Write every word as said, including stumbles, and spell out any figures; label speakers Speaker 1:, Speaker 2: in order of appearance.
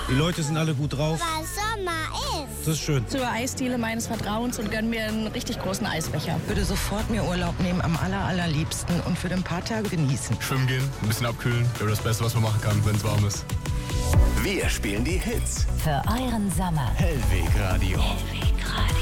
Speaker 1: Die Leute sind alle gut drauf.
Speaker 2: Weil Sommer ist.
Speaker 1: Das ist schön.
Speaker 3: Zur Eisdiele meines Vertrauens und gönn mir einen richtig großen Eisbecher.
Speaker 4: Würde sofort mir Urlaub nehmen, am aller, allerliebsten und für ein paar Tage genießen.
Speaker 5: Schwimmen gehen, ein bisschen abkühlen. Wäre das Beste, was man machen kann, wenn es warm ist.
Speaker 6: Wir spielen die Hits.
Speaker 7: Für euren Sommer.
Speaker 6: Hellweg Radio.
Speaker 7: Hellweg Radio.